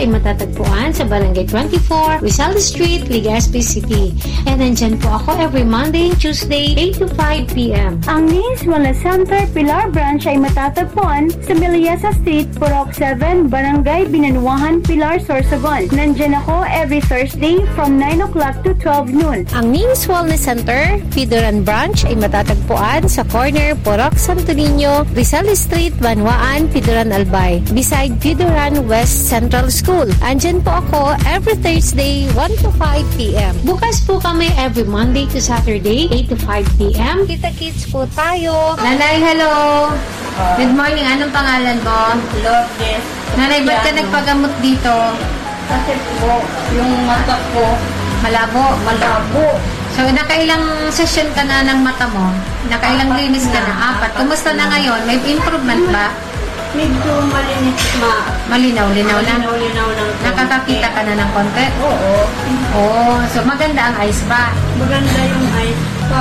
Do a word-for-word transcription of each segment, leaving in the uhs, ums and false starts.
ay matatagpuan sa Barangay twenty-four, Rizal Street, Legazpi City. And nandyan po ako every Monday and Tuesday, eight to five p m Ang Nins Wellness Center Pilar Branch ay matatagpuan sa Miliasa Street, Purok seven, Barangay Binanuahan, Pilar, Sorsogon. Nandyan ako every Thursday from nine o'clock to twelve noon. Ang Nins Wellness Center, Pidoran Branch ay matatagpuan sa corner Purok Santo Niño, Rizal Street, Banwaan, Pidoran Albay, beside Pidoran West Central School. Andyan po ako every Thursday, one to five p m Bukas po kami every Monday to Saturday, eight to five p m Kita-kits po tayo. Nanay, hello! Good morning. Anong pangalan mo? Lourdes. Nanay, ba't ka nagpagamot dito? Kasi po, yung mata ko, Malabo. malabo. So, nakailang session ka na ng mata mo? Nakailang Apat linis ka na. na? Apat. Apat Kumusta na na. ngayon? May improvement ba? Medyo malinis ma. Malinaw-linaw na? Malinaw-linaw lang. po. Nakakakita ka na ng konti? Oo. Oo. So, maganda ang eyes ba? Maganda yung eyes pa.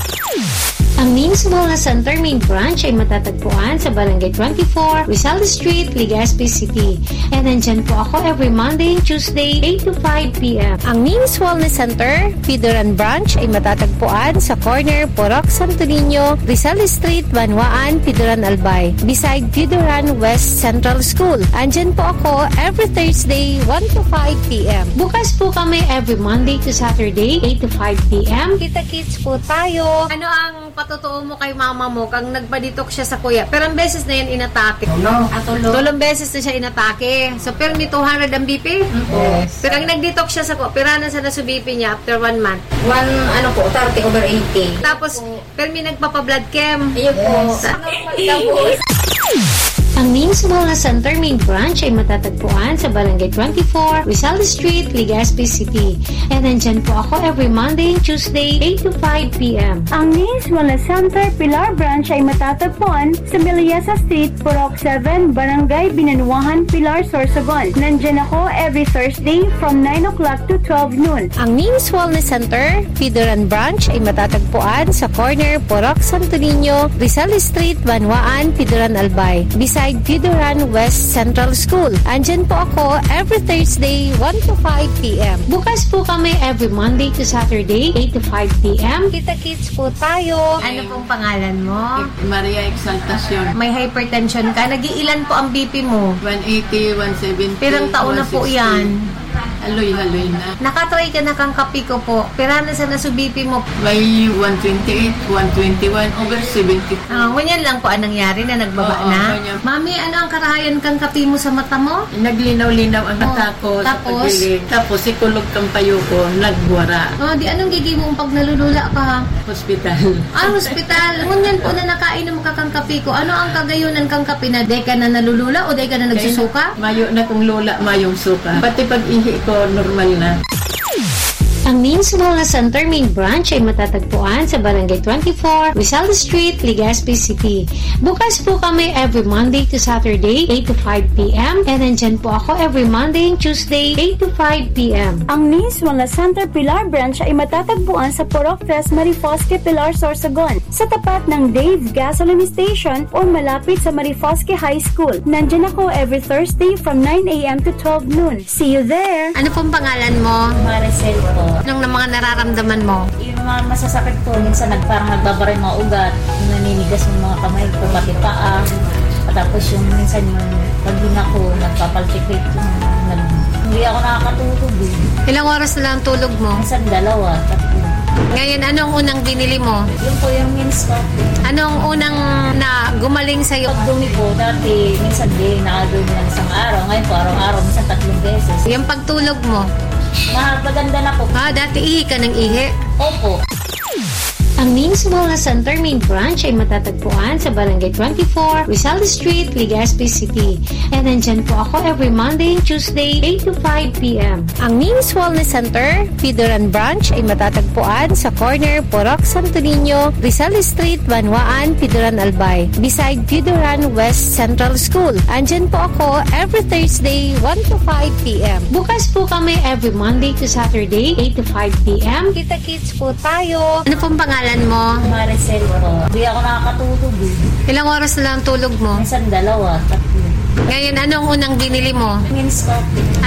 Ang Nins Wellness Center Main Branch ay matatagpuan sa Barangay twenty-four, Rizal Street, Legazpi City. And nandyan po ako every Monday and Tuesday, eight to five p m Ang Nins Wellness Center, Pidoran Branch ay matatagpuan sa corner Purok Santo Niño, Rizal Street, Banwaan, Pidoran Albay, beside Pidoran West Central School. Andyan po ako every Thursday, one to five p m Bukas po kami every Monday to Saturday, eight to five p m Kita-kits po tayo. Ano ang patotoo mo kay mama mo kang nagpa-detox siya sa kuya? Pero ang beses na yan inatake. No. Atulo. Tulong beses na siya inatake. So, pero may two hundred ang B P? Yes. Pero ang nag-detox siya sa kuya, piranan sa naso B P niya after one month. One, ano po, thirty over eighty. Tapos, pero may nagpapa-blood chem. Ayun po. Yes. Ang Nins Wellness Center Main Branch ay matatagpuan sa Barangay twenty-four, Rizal Street, Legazpi City. And nandyan po ako every Monday and Tuesday, eight to five p m Ang Nins Wellness Center Pilar Branch ay matatagpuan sa Miliasa Street, Purok seven, Barangay Binanuahan, Pilar, Sorsogon. Nandyan ako every Thursday from nine o'clock to twelve noon. Ang Nins Wellness Center, Pidoran Branch ay matatagpuan sa corner Purok Santo Niño, Rizal Street, Banwaan, Pidoran Albay, beside Pidoran West Central School. Andyan po ako every Thursday, one to five p m Bukas po kami every Monday to Saturday, eight to five p m Kita-kits po tayo. Ano pong pangalan mo? Maria Exaltacion. May hypertension ka. Nag-iilan po ang B P mo? one eighty, one seventy. Pirang taon na po one sixty. yan. Haloy-haloy na. Nakatry ka na kang kapi ko po. Pirana sa naso B P mo. May one twenty-eight, one twenty-one, over seventy. Ah, ganyan lang po ang nangyari na nagbaba Oo, na. ganyan. Mami, ano ang karahayan kang kapi mo sa mata mo? Naglinaw-linaw ang mata ko sa Tapos? pagdilig. Tapos, sikulog kang payo ko, nagwara. Oh, di anong gigi mo pag nalulula ka? Hospital. Ah, hospital. Ngunyan po na nakainom ka kang kapi ko. Ano ang kagayunan kang kapi na day ka na nalulula o day ka na nagsusuka? Mayo na kong lola, mayong suka. Pati pag-ihi ko, normal na. Ang Nins Wellness Center Main Branch ay matatagpuan sa Barangay twenty-four, Rizal Street, Legazpi City. Bukas po kami every Monday to Saturday, eight to five p m And nandyan po ako every Monday and Tuesday, eight to five p m Ang Nins Wellness Center Pilar Branch ay matatagpuan sa Purok tres, Marifosque, Pilar, Sorsogon, sa tapat ng Dave Gasoline Station o malapit sa Marifosque High School. Nandyan ako every Thursday from nine a m to twelve noon. See you there! Ano pong pangalan mo? Maricel po. Anong na mga nararamdaman mo? Yung mga masasakit po, minsan nag, parang nagbabara yung mga ugat, yung naninigas yung mga kamay ko, pati paa. Tapos yung minsan yung paghinga ko, nagpapalpitate yung nag, hindi ako nakakatulog eh. Ilang oras na lang ang tulog mo? Minsan dalawa, tatlo. Ngayon, anong unang binili mo? Yun po yung means ko. Anong unang na gumaling sa'yo? Pag dumi po, dati minsan di, nakadumi ng isang araw. Ngayon po, araw-araw, minsan tatlong beses. Yung pagtulog mo? Mahapaganda na po. Ah, dati ihi ka ng ihi. Opo. Ang Nins Wellness Center Main Branch ay matatagpuan sa Barangay twenty-four, Rizal Street, Legazpi City. And nandyan po ako every Monday and Tuesday, eight to five p m Ang Nins Wellness Center, Pidoran Branch ay matatagpuan sa corner Purok Santo Niño, Rizal Street, Banwaan, Pidoran Albay, beside Pidoran West Central School. Andyan po ako every Thursday, one to five p m Bukas po kami every Monday to Saturday, eight to five p m Kita-kits po tayo. Ano pong pangalan mo? Maricel po. Hindi ako nakakatulog eh. Ilang oras na lang ang tulog mo? Minsan dalawa, tatlo. Ngayon, anong unang binili mo? Means coffee.